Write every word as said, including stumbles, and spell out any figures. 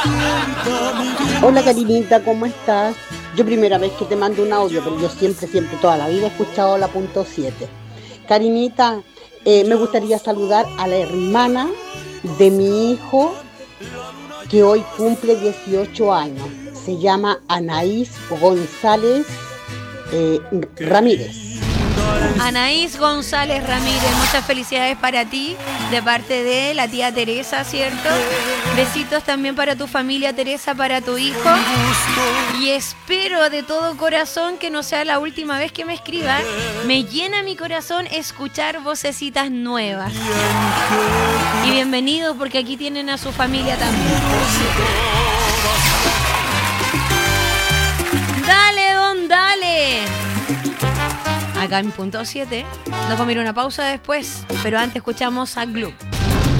Hola Karinita, ¿cómo estás? Yo primera vez que te mando un audio, pero yo siempre, siempre, toda la vida he escuchado la punto siete. Karinita, eh, me gustaría saludar a la hermana de mi hijo que hoy cumple dieciocho años. Se llama Anaís González eh, Ramírez. Anaís González Ramírez, muchas felicidades para ti, de parte de la tía Teresa, ¿cierto? Besitos también para tu familia, Teresa, para tu hijo. Y espero de todo corazón que no sea la última vez que me escriba. Me llena mi corazón escuchar vocecitas nuevas. Y bienvenidos, porque aquí tienen a su familia también. Dale, don, dale. Acá en punto siete. Nos vamos a ir a una pausa después, pero antes escuchamos a Glue.